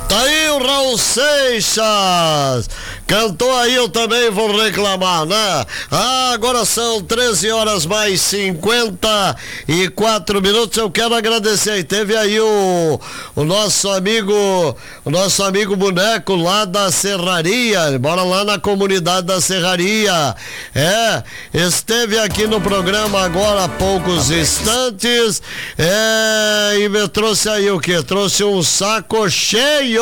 Tá aí o Raul Seixas. Cantou aí, eu também vou reclamar, né? Agora são 13 horas mais 54 minutos. Eu quero agradecer aí. Teve aí o nosso amigo Boneco lá da Serraria. Ele mora lá na comunidade da Serraria. Esteve aqui no programa agora há poucos instantes. E me trouxe aí o quê? Trouxe um saco cheio